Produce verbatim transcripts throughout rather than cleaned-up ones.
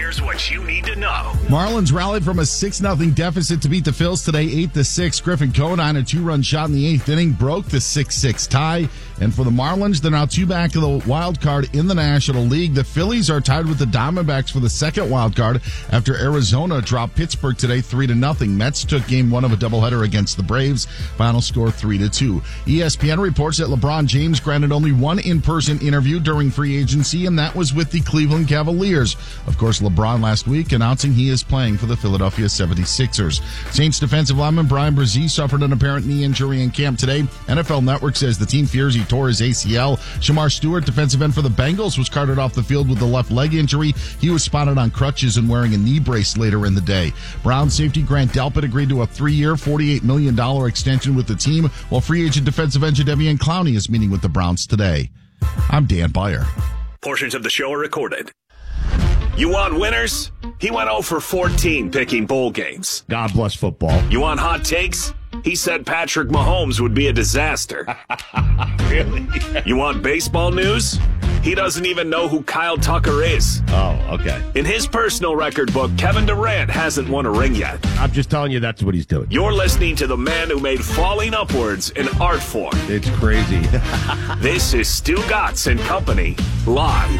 Here's what you need to know. Marlins rallied from a six nothing deficit to beat the Phils today, eight to six. Griffin Conine, a two-run shot in the eighth inning, broke the six six tie. And for the Marlins, they're now two back of the wild card in the National League. The Phillies are tied with the Diamondbacks for the second wild card after Arizona dropped Pittsburgh today three to nothing. Mets took game one of a doubleheader against the Braves. Final score three to two. E S P N reports that LeBron James granted only one in-person interview during free agency, and that was with the Cleveland Cavaliers. Of course, LeBron last week announcing he is playing for the Philadelphia seventy-sixers. Saints defensive lineman Brian Brzee suffered an apparent knee injury in camp today. N F L Network says the team fears he tore his A C L. Shamar Stewart, defensive end for the Bengals, was carted off the field with a left leg injury. He was spotted on crutches and wearing a knee brace later in the day. Brown safety Grant Delpit agreed to a three-year, forty-eight million dollars extension with the team, while free agent defensive end Jadeveon Clowney is meeting with the Browns today. I'm Dan Beyer. Portions of the show are recorded. You want winners? He went oh for fourteen picking bowl games. God bless football. You want hot takes? He said Patrick Mahomes would be a disaster. Really? You want baseball news? He doesn't even know who Kyle Tucker is. Oh, okay. In his personal record book, Kevin Durant hasn't won a ring yet. I'm just telling you that's what he's doing. You're listening to the man who made falling upwards an art form. It's crazy. This is Stu Gatz and Company, live.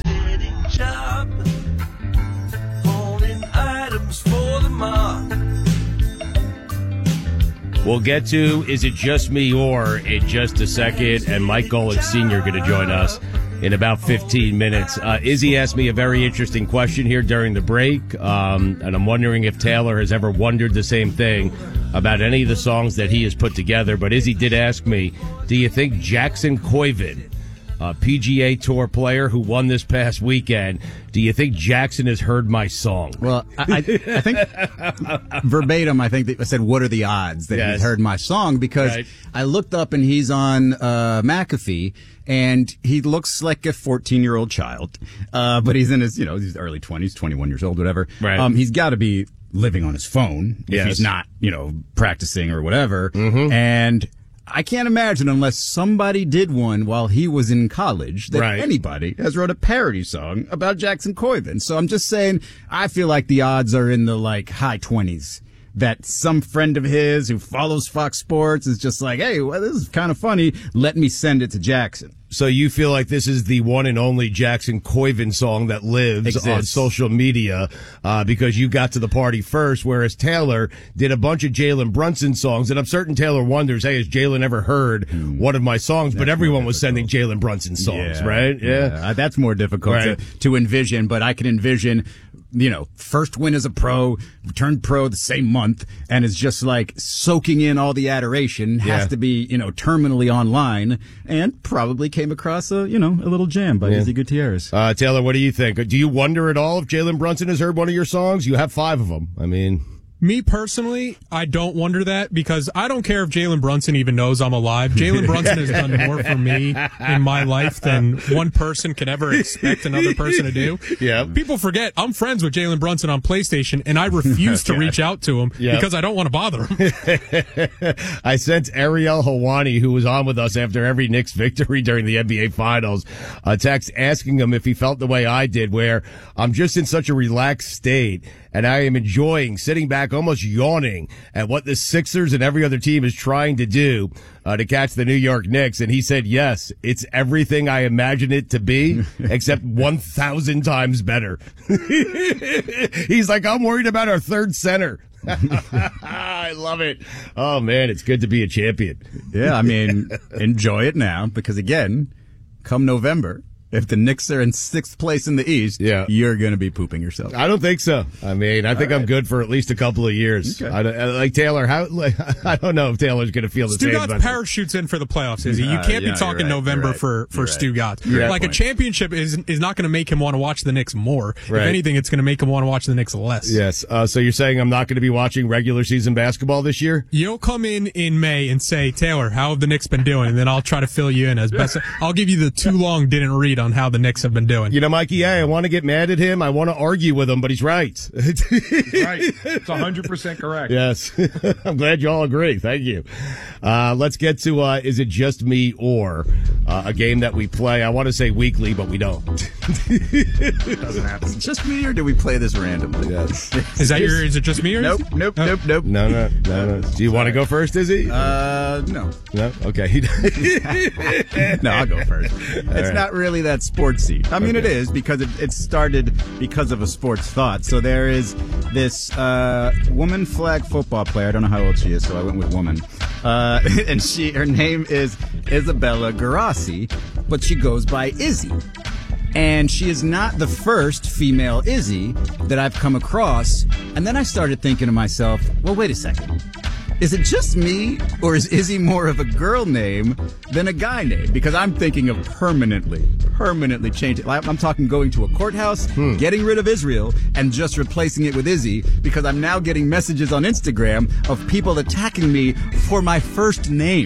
We'll get to Is It Just Me Or in just a second, and Mike Golick Senior going to join us in about fifteen minutes. Uh, Izzy asked me a very interesting question here during the break, um, and I'm wondering if Taylor has ever wondered the same thing about any of the songs that he has put together. But Izzy did ask me, do you think Jackson Koivin, a P G A Tour player who won this past weekend, do you think Jackson has heard my song? Well, I, I, I think verbatim, I think I said, what are the odds that Yes. he's heard my song? Because Right. I looked up and he's on uh, McAfee, and he looks like a fourteen-year-old child. Uh, but he's in his, you know, his early twenties, twenty-one years old, whatever. Right. Um, he's got to be living on his phone if Yes. he's not, you know, practicing or whatever. Mm-hmm. And I can't imagine, unless somebody did one while he was in college, that Right. anybody has wrote a parody song about Jackson Koivin. So I'm just saying, I feel like the odds are in the like high twenties that some friend of his who follows Fox Sports is just like, hey, well, this is kind of funny. Let me send it to Jackson. So you feel like this is the one and only Jackson Koivin song that lives Exists. on social media uh, because you got to the party first, whereas Taylor did a bunch of Jalen Brunson songs, and I'm certain Taylor wonders, hey, has Jalen ever heard Mm. one of my songs? But That's everyone more was sending Jalen Brunson songs, Yeah, right? Yeah. Uh, that's more difficult Right. to, to envision, but I can envision, you know, first win as a pro, turned pro the same month, and is just like soaking in all the adoration, has Yeah. to be, you know, terminally online, and probably came across a, you know, a little jam by Yeah. Izzy Gutierrez. Uh, Taylor, what do you think? Do you wonder at all if Jalen Brunson has heard one of your songs? You have five of them. I mean... Me personally, I don't wonder that because I don't care if Jalen Brunson even knows I'm alive. Jalen Brunson has done more for me in my life than one person could ever expect another person to do. Yeah. People forget I'm friends with Jalen Brunson on PlayStation, and I refuse to reach out to him Yeah. because I don't want to bother him. I sent Ariel Hawani, who was on with us after every Knicks victory during the N B A Finals, a text asking him if he felt the way I did, where I'm just in such a relaxed state, and I am enjoying sitting back, almost yawning at what the Sixers and every other team is trying to do uh, to catch the New York Knicks. And he said, yes, it's everything I imagined it to be, except one thousand times better. He's like, I'm worried about our third center. I love it. Oh, man, it's good to be a champion. Yeah, I mean, enjoy it now because, again, come November, if the Knicks are in sixth place in the East, Yeah. you're going to be pooping yourself. I don't think so. I mean, I think All I'm right. good for at least a couple of years. Okay. I don't, uh, like Taylor, how? Like, I don't know if Taylor's going to feel the Stu same. Gotts about parachutes in for the playoffs, Izzy. You Uh, can't yeah, be talking you're right, November you're right, for, for you're Stu right. Gotts. You're Like right. a championship is is not going to make him want to watch the Knicks more. Right. If anything, it's going to make him want to watch the Knicks less. Yes. Uh, so you're saying I'm not going to be watching regular season basketball this year? You'll come in in May and say, Taylor, how have the Knicks been doing? And then I'll try to fill you in as best. I'll give you the too long didn't read on how the Knicks have been doing. You know, Mikey, yeah, I want to get mad at him. I want to argue with him, but he's right. Right. It's one hundred percent correct. Yes. I'm glad you all agree. Thank you. Uh, let's get to uh, Is It Just Me Or, uh, a game that we play, I want to say weekly, but we don't. Doesn't happen. Is it just me, or do we play this randomly? Yes. Is that your? Is it just me or? Nope, nope, nope, nope. No, no, no, no. Do you want to go first, Izzy? Uh, no. No? Okay. No, I'll go first. It's right. not really that sportsy. I mean, Okay. it is because it, it started because of a sports thought. So there is this uh, woman flag football player. I don't know how old she is, so I went with woman. Uh, and she, her name is Isabella Garassi, but she goes by Izzy. And she is not the first female Izzy that I've come across. And then I started thinking to myself, well, wait a second. Is it just me, or is Izzy more of a girl name than a guy name? Because I'm thinking of permanently, permanently changing. Like, I'm talking going to a courthouse, hmm. getting rid of Israel, and just replacing it with Izzy, because I'm now getting messages on Instagram of people attacking me for my first name.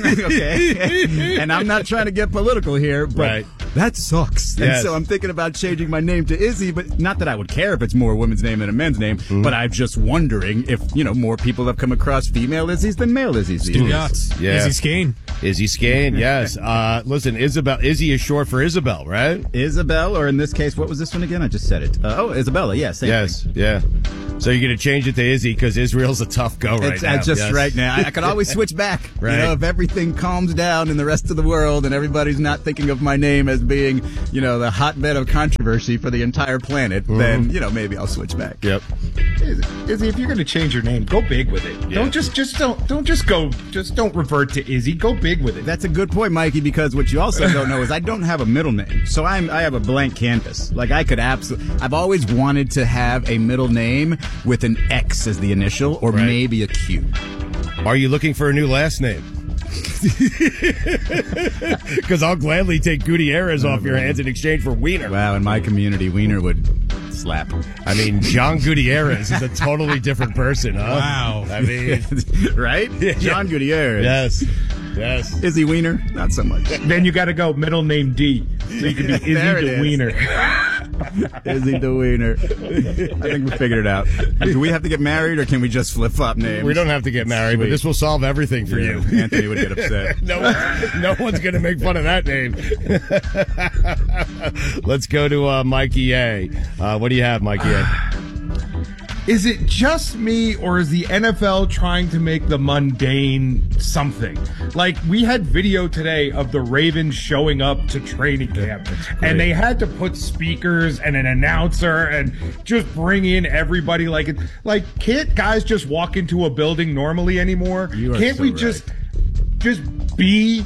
Okay? And I'm not trying to get political here, but Right. that sucks. Yes. And so I'm thinking about changing my name to Izzy, but not that I would care if it's more a woman's name than a men's name, Mm-hmm. but I'm just wondering if, you know, more people have come across female Izzy's than male Izzy's. Stu Yachts. Yeah. Izzy Skane. Izzy Skane, yes. Uh, listen, Isabel, Izzy is short for Isabel, right? Isabel, or in this case, what was this one again? I just said it. Uh, oh, Isabella, yeah, same Yes, thing. yeah. So you're going to change it to Izzy because Israel's a tough go right It's now. uh, just Yes. right now. I, I could always switch back. Right. You know, if everything calms down in the rest of the world and everybody's not thinking of my name as being, you know, the hotbed of controversy for the entire planet, Mm-hmm. then, you know, maybe I'll switch back. Yep. Izzy, if you're going to change your name, go big with it. Yeah. Don't just just don't don't just go just don't revert to Izzy. Go big with it. That's a good point, Mikey, because what you also don't know is I don't have a middle name. So I'm I have a blank canvas. Like I could absolutely I've always wanted to have a middle name with an X as the initial or Right. maybe a Q. Are you looking for a new last name? Because I'll gladly take Gutierrez off your hands in exchange for Wiener. Wow, in my community, Wiener would slap. I mean, John Gutierrez is a totally different person, huh? Wow. I mean, Right? John Gutierrez. yes. Yes. Izzy Wiener? Not so much. Then you got to go middle name D, so you can be Izzy There it the is. Wiener. Izzy the Wiener. I think we figured it out. Do we have to get married or can we just flip flop names? We don't have to get married, but Sweet. this will solve everything for Yeah, you. Anthony would get upset. no, no one's going to make fun of that name. Let's go to uh, Mikey A. Uh, what do you have, Mikey A? Is it just me, or is the N F L trying to make the mundane something? Like, we had video today of the Ravens showing up to training camp, and they had to put speakers and an announcer and just bring in everybody. Like, it, like can't guys just walk into a building normally anymore? You are Can't so we right. just just be?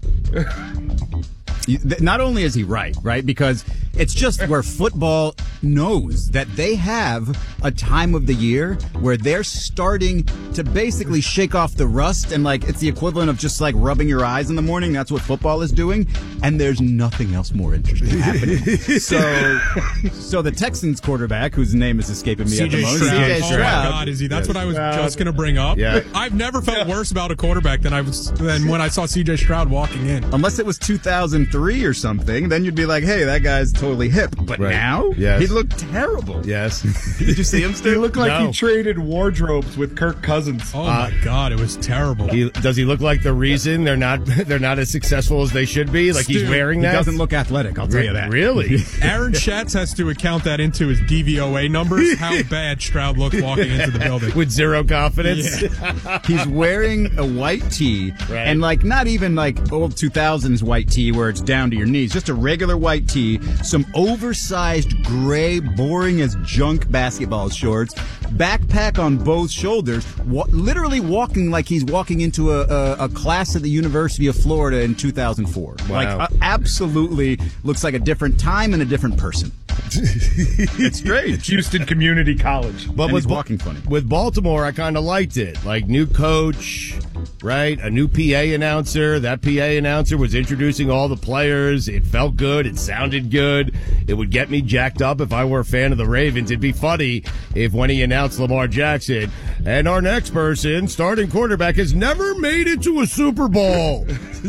You- th- Not only is he right, right? Because it's just where football knows that they have a time of the year where they're starting to basically shake off the rust, and like it's the equivalent of just like rubbing your eyes in the morning. That's what football is doing, and there's nothing else more interesting happening. so, so the Texans quarterback, whose name is escaping me at the C J moment, Stroud. C J Oh my Stroud. God, Izzy, that's what I was Stroud. just going to bring up. Yeah. I've never felt worse about a quarterback than I was than when I saw C J Stroud walking in. Unless it was two thousand three or something, then you'd be like, hey, that guy's totally hip. But Right. now, Yes. he looked terrible. Yes. Did you see him, He Stu? looked like No. he traded wardrobes with Kirk Cousins. Oh my God, it was terrible. He, does he look like the reason they're not they're not as successful as they should be? Like he's Stu, wearing He that? doesn't look athletic, I'll tell you that. Really? Aaron Schatz has to account that into his D V O A numbers. How bad Stroud looked walking into the building. With zero confidence? He's wearing a white tee, Right. and like not even like old two thousands white tee where it's down to your knees, just a regular white tee, some oversized gray, boring as junk basketball shorts, backpack on both shoulders, wa- literally walking like he's walking into a, a, a class at the University of Florida in two thousand four. Wow. Like uh, absolutely looks like a different time and a different person. It's strange. Houston Community College. But And with he's Ba- walking funny. With Baltimore, I kind of liked it. Like new coach, right? A new P A announcer. That P A announcer was introducing all the players. It felt good. It sounded good. It would get me jacked up if I were a fan of the Ravens. It'd be funny if when he announced Lamar Jackson, and our next person, starting quarterback, has never made it to a Super Bowl.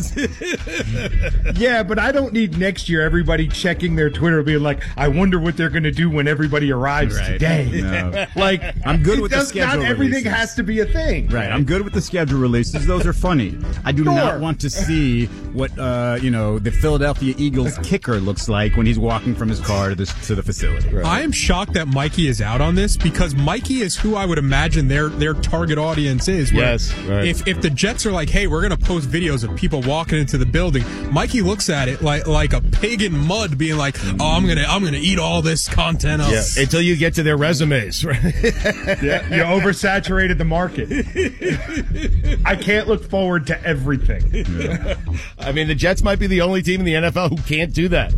Yeah, but I don't need next year everybody checking their Twitter being like, I wonder what they're going to do when everybody arrives Right. today. No. Like, I'm good it with the does- schedule Not everything releases. has to be a thing. Right, I'm good with the schedule releases. Those are funny. I do Sure. not want to see what uh, you know the Philadelphia Eagles kicker looks like when he's walking from his car to the to the facility. I am shocked that Mikey is out on this because Mikey is who I would imagine their their target audience is. where Yes, right. If if the Jets are like, hey, we're going to post videos of people walking into the building, Mikey looks at it like like a pig in mud, being like, oh, I'm gonna I'm gonna eat all this content up. Yeah, until you get to their resumes. Right? Yeah, you oversaturated the market. I can't look forward to everything. I mean, the Jets might be the only team in the N F L who can't do that.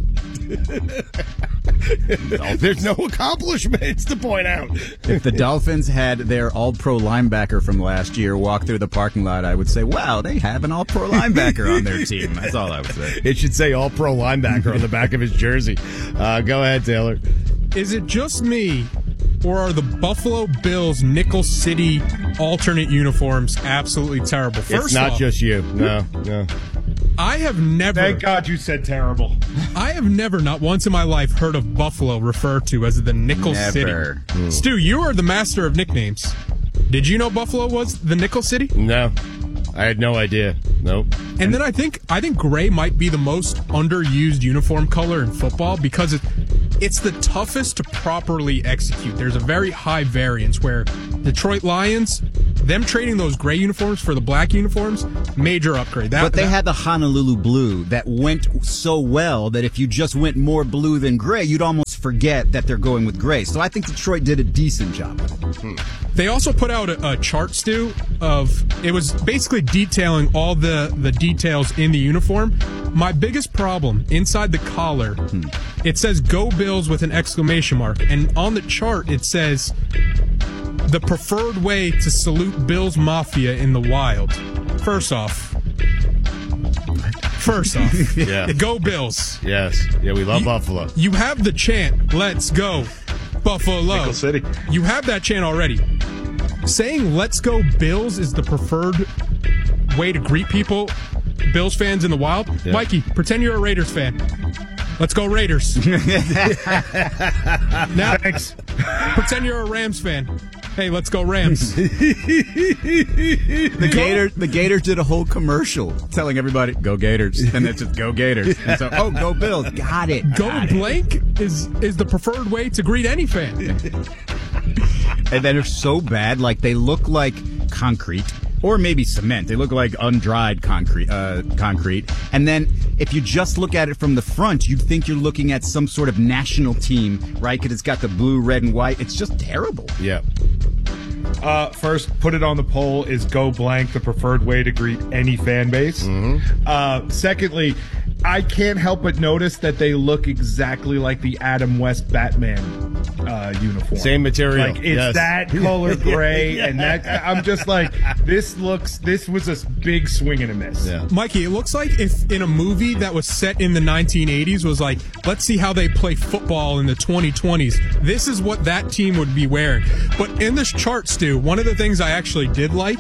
There's no accomplishments to point out. If the Dolphins had their All-Pro linebacker from last year walk through the parking lot, I would say, wow, they have an All-Pro linebacker on their team. That's all I would say. It should say All-Pro linebacker on the back of his jersey. Uh, go ahead, Taylor. Is it just me, or are the Buffalo Bills Nickel City alternate uniforms absolutely terrible? First It's not off, just you. No, no. I have never, Thank God you said terrible. I have never, not once in my life, heard of Buffalo referred to as the Nickel Never. City. Stu, you are the master of nicknames. Did you know Buffalo was the Nickel City? No. I had no idea. Nope. And then I think I think gray might be the most underused uniform color in football because it, it's the toughest to properly execute. There's a very high variance where Detroit Lions, them trading those gray uniforms for the black uniforms, major upgrade. That, But they that- had the Honolulu blue that went so well that if you just went more blue than gray, you'd almost forget that they're going with gray. So I think Detroit did a decent job. They also put out a, a chart, Stu, of it was basically detailing all the, the details in the uniform. My biggest problem inside the collar, it says "Go Bills" with an exclamation mark, and on the chart it says the preferred way to salute Bills Mafia in the wild. First off, first off, Yeah. go Bills. Yes. Yeah, we love You- Buffalo. You have the chant, let's go, Buffalo. Nickel City. You have that chant already. Saying let's go Bills is the preferred way to greet people, Bills fans in the wild. Yeah. Mikey, pretend you're a Raiders fan. Let's go Raiders. Now, Thanks. pretend you're a Rams fan. Hey, let's go Rams. The Gators, the Gators did a whole commercial telling everybody, go Gators. And it's just go Gators. And so, oh, go Bills. Got it. Go Got it. blank is is the preferred way to greet any fan. And then they're so bad, like they look like concrete or maybe cement. They look like undried concrete. Uh, concrete. And then if you just look at it from the front, you'd think you're looking at some sort of national team, right? Because it's got the blue, red, and white. It's just terrible. Yeah. Uh, first, put it on the poll. Is go blank the preferred way to greet any fan base? Uh, secondly, I can't help but notice that they look exactly like the Adam West Batman uh, uniform. Same material. Like it's Yes. that color gray, and that I'm just like, this looks. This was a big swing and a miss. Yeah. Mikey, it looks like if in a movie that was set in the nineteen eighties was like, let's see how they play football in the twenty twenties. This is what that team would be wearing. But in this chart, Stu, one of the things I actually did like,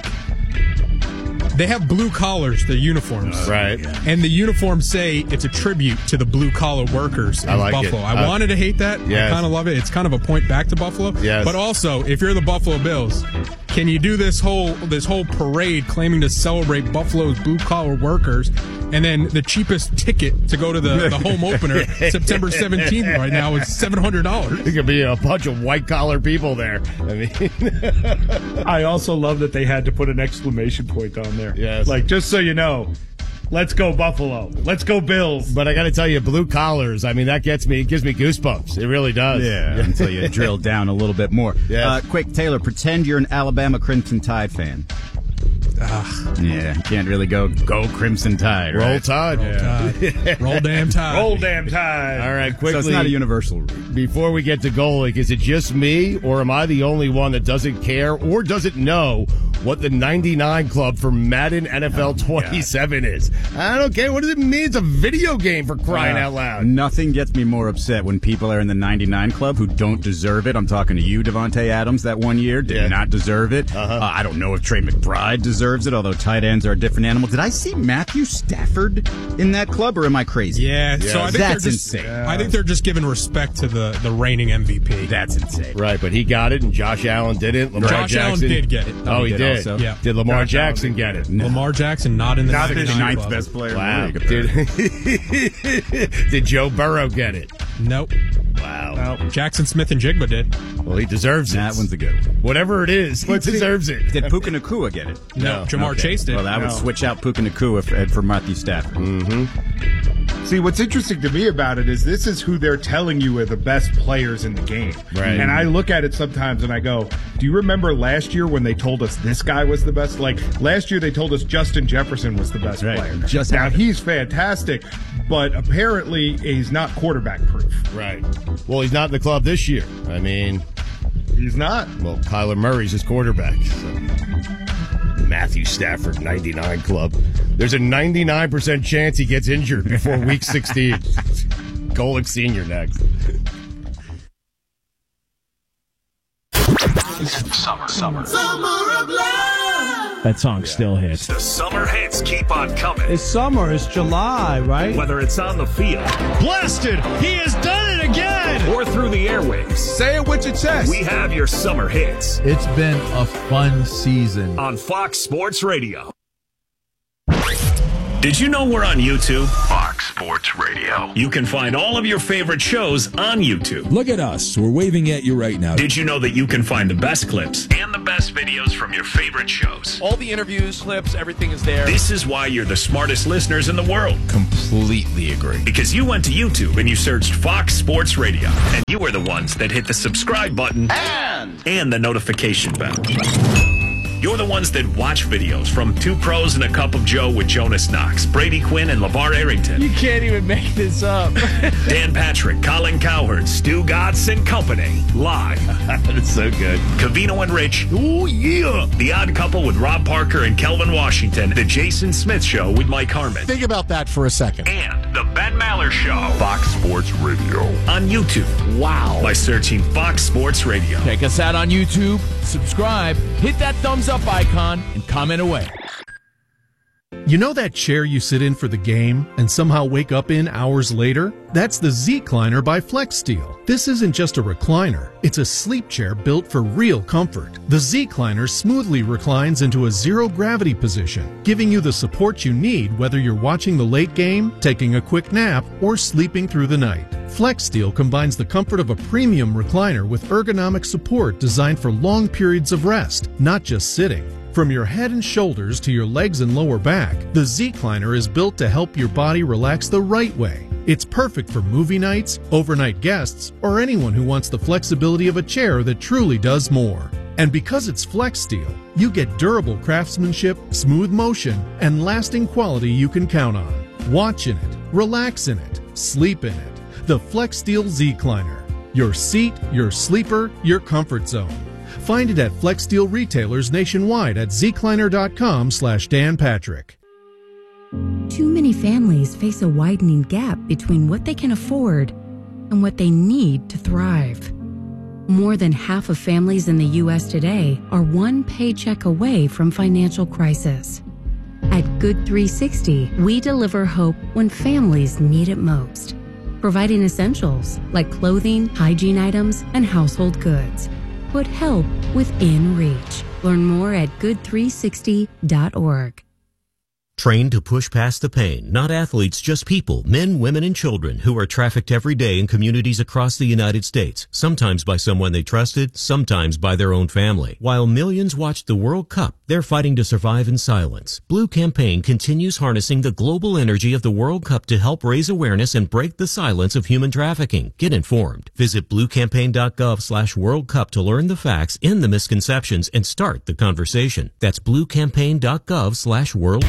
they have blue collars, the uniforms. Right. And the uniforms say it's a tribute to the blue collar workers in I like it. Buffalo. I Uh, wanted to hate that. yes. I kind of love it. It's kind of a point back to Buffalo. Yes. But also, if you're the Buffalo Bills, can you do this whole this whole parade claiming to celebrate Buffalo's blue collar workers, and then the cheapest ticket to go to the, the home opener September seventeenth right now is seven hundred dollars? There could be a bunch of white collar people there. I mean, I also love that they had to put an exclamation point on there. Yes. Like, just so you know, let's go Buffalo. Let's go Bills. but I got to tell you, blue collars. I mean, that gets me. It gives me goosebumps. It really does. Yeah, until you drill down a little bit more. Yes. Uh, quick, Taylor, pretend you're an Alabama Crimson Tide fan. Yeah, can't really go go Crimson Tide, Roll right? Tide. Uh, roll damn tide. Roll damn tide. All right, quickly. So it's not a universal rule. Before we get to goalie, is it just me, or am I the only one that doesn't care or doesn't know what the ninety-nine Club for Madden N F L oh, twenty-seven God. is. I don't care. What does it mean? It's a video game, for crying uh, out loud. Nothing gets me more upset when people are in the ninety-nine Club who don't deserve it. I'm talking to you, Devontae Adams, that one year. Did yeah. not deserve it. Uh-huh. Uh, I don't know if Trey McBride deserves it, although tight ends are a different animal. Did I see Matthew Stafford in that club, or am I crazy? Yeah, yeah. so I think That's they're just, insane. I think they're just giving respect to the, the reigning M V P. That's insane. Right, but he got it, and Josh Allen didn't. Lamar Josh Jackson, Allen did get it. Oh, he, he did. did. Yeah. Did Lamar Josh Jackson get it? No. Lamar Jackson not in the not ninety-nine ninth club. best player. Wow. In the league, did, did Joe Burrow get it? Nope. Wow. Nope. Jackson Smith and Jigba did. Well, he deserves it. That one's a good one. Whatever it is, he deserves it. Did Puka Nacua get it? No. no. Jamar okay. Chase did. Well, I would no. switch out Puka Nacua for, for Matthew Stafford. Mm-hmm. See, what's interesting to me about it is this is who they're telling you are the best players in the game. Right. And I look at it sometimes and I go, do you remember last year when they told us this guy was the best? Like, last year they told us Justin Jefferson was the best right. player. Just now, happened. he's fantastic, but apparently he's not quarterback proof. Right. Well, he's not in the club this year. I mean, he's not. Well, Kyler Murray's his quarterback. So. Matthew Stafford, ninety-nine Club. There's a ninety-nine percent chance he gets injured before week sixteen. Golick Senior next. Summer, summer. Summer of love. That song still hits. The summer hits keep on coming. It's summer. It's July, right? Whether it's on the field. Blasted! He has done it again! Or through the airwaves. Say it with your chest. We have your summer hits. It's been a fun season. On Fox Sports Radio. Did you know we're on YouTube? Fox Sports Radio. You can find all of your favorite shows on YouTube. Look at us. We're waving at you right now. Did you know that you can find the best clips and the best videos from your favorite shows? All the interviews, clips, everything is there. This is why you're the smartest listeners in the world. Completely agree. Because you went to YouTube and you searched Fox Sports Radio. And you were the ones that hit the subscribe button and, and the notification bell. You're the ones that watch videos from Two Pros and a Cup of Joe with Jonas Knox, Brady Quinn, and LeVar Arrington. You can't even make this up. Dan Patrick, Colin Cowherd, Stu Gatz and Company. Live. That's so good. Covino and Rich. Oh, yeah. The Odd Couple with Rob Parker and Kelvin Washington. The Jason Smith Show with Mike Harmon. Think about that for a second. And The Ben Maller Show. Fox Sports Radio. On YouTube. Wow. By searching Fox Sports Radio. Check us out on YouTube. Subscribe. Hit that thumbs up icon and comment away. You know that chair you sit in for the game and somehow wake up in hours later? That's the Z-Cliner by FlexSteel. This isn't just a recliner. It's a sleep chair built for real comfort. The Z-Cliner smoothly reclines into a zero-gravity position, giving you the support you need whether you're watching the late game, taking a quick nap, or sleeping through the night. FlexSteel combines the comfort of a premium recliner with ergonomic support designed for long periods of rest, not just sitting. From your head and shoulders to your legs and lower back, the Z-Cliner is built to help your body relax the right way. It's perfect for movie nights, overnight guests, or anyone who wants the flexibility of a chair that truly does more. And because it's FlexSteel, you get durable craftsmanship, smooth motion, and lasting quality you can count on. Watch in it, relax in it, sleep in it. The FlexSteel Z-Cliner. Your seat, your sleeper, your comfort zone. Find it at FlexSteel retailers nationwide at zcliner.com slash Dan Patrick. Too many families face a widening gap between what they can afford and what they need to thrive. More than half of families in the U S today are one paycheck away from financial crisis. At Good three sixty, we deliver hope when families need it most, providing essentials like clothing, hygiene items, and household goods. Put help within reach. Learn more at good three sixty dot org. Trained to push past the pain, not athletes, just people, men, women, and children who are trafficked every day in communities across the United States, sometimes by someone they trusted, sometimes by their own family. While millions watched the World Cup, they're fighting to survive in silence. Blue Campaign continues harnessing the global energy of the World Cup to help raise awareness and break the silence of human trafficking. Get informed. Visit bluecampaign.gov slash World Cup to learn the facts, end the misconceptions, and start the conversation. That's bluecampaign.gov slash World. Plumbers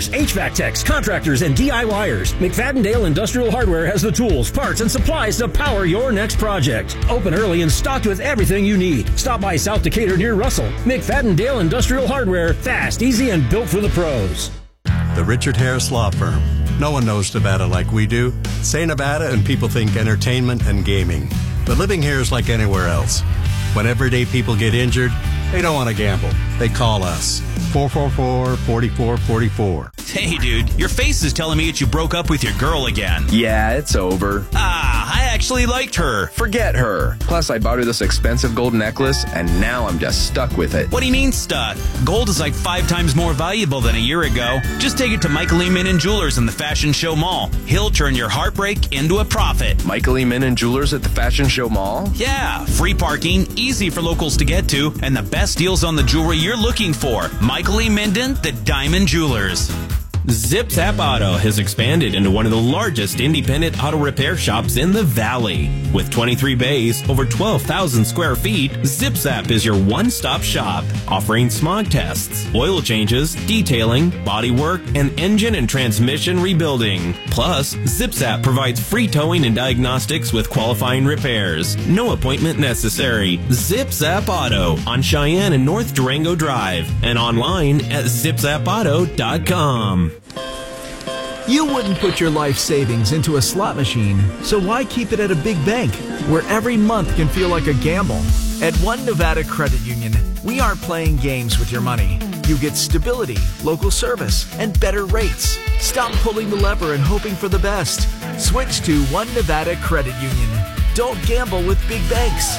plumbers, H V A C techs, contractors, and DIYers. McFadden-Dale Industrial Hardware has the tools, parts, and supplies to power your next project. Open early and stocked with everything you need. Stop by South Decatur near Russell. McFadden-Dale Industrial Hardware. Fast, easy, and built for the pros. The Richard Harris Law Firm. No one knows Nevada like we do. Say Nevada and people think entertainment and gaming. But living here is like anywhere else. When everyday people get injured, they don't want to gamble. They call us. four four four, four four four four. Hey, dude, your face is telling me that you broke up with your girl again. Yeah, it's over. Ah, I actually liked her. Forget her. Plus, I bought her this expensive gold necklace, and now I'm just stuck with it. What do you mean stuck? Gold is like five times more valuable than a year ago. Just take it to Michael E. Minnan Jewelers in the Fashion Show Mall. He'll turn your heartbreak into a profit. Michael E. Minnan Jewelers at the Fashion Show Mall? Yeah, free parking, easy for locals to get to, and the best deals on the jewelry you're looking for. Michael E. Minden, the Diamond Jewelers. Zip Zap Auto has expanded into one of the largest independent auto repair shops in the Valley. With twenty-three bays, over twelve thousand square feet, Zip Zap is your one-stop shop, offering smog tests, oil changes, detailing, body work, and engine and transmission rebuilding. Plus, Zip Zap provides free towing and diagnostics with qualifying repairs. No appointment necessary. Zip Zap Auto on Cheyenne and North Durango Drive and online at zip zap auto dot com. You wouldn't put your life savings into a slot machine, so why keep it at a big bank where every month can feel like a gamble? At One Nevada Credit Union, we aren't playing games with your money. You get stability, local service, and better rates. Stop pulling the lever and hoping for the best. Switch to One Nevada Credit Union. Don't gamble with big banks.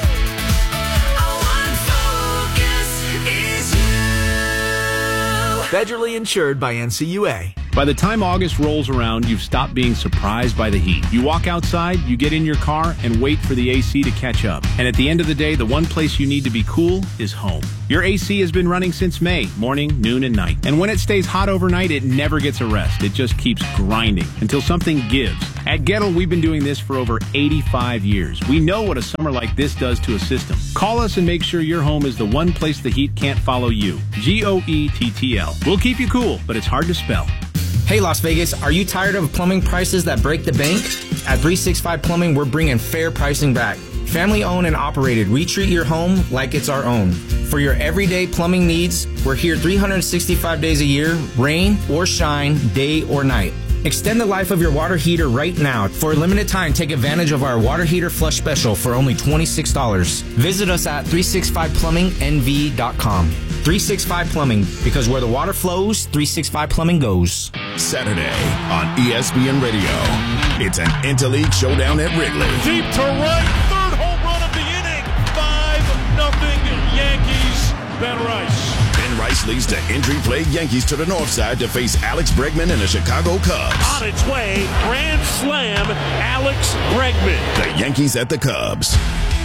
Federally insured by N C U A. By the time August rolls around, you've stopped being surprised by the heat. You walk outside, you get in your car, and wait for the A C to catch up. And at the end of the day, the one place you need to be cool is home. Your A C has been running since May, morning, noon, and night. And when it stays hot overnight, it never gets a rest. It just keeps grinding until something gives. At Gettle, we've been doing this for over eighty-five years. We know what a summer like this does to a system. Call us and make sure your home is the one place the heat can't follow you. G O E T T L. We'll keep you cool, but it's hard to spell. Hey Las Vegas, are you tired of plumbing prices that break the bank? At three sixty-five Plumbing, we're bringing fair pricing back. Family owned and operated, we treat your home like it's our own. For your everyday plumbing needs, we're here three hundred sixty-five days a year, rain or shine, day or night. Extend the life of your water heater right now. For a limited time, take advantage of our water heater flush special for only twenty-six dollars. Visit us at three sixty-five plumbing N V dot com. three sixty-five Plumbing, because where the water flows, three sixty-five Plumbing goes. Saturday on E S P N Radio, it's an Interleague showdown at Wrigley. Deep to right, third home run of the inning. five nothing Yankees. Ben Rice. Ben Rice leads the injury-plagued Yankees to the north side to face Alex Bregman and the Chicago Cubs. On its way, grand slam, Alex Bregman. The Yankees at the Cubs.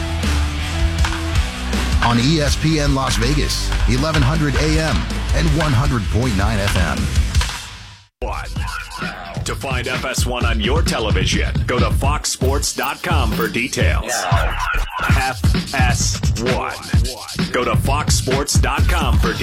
On E S P N Las Vegas, eleven hundred A M and one hundred point nine F M. To find F S one on your television, go to fox sports dot com for details. F S one. Go to fox sports dot com for details.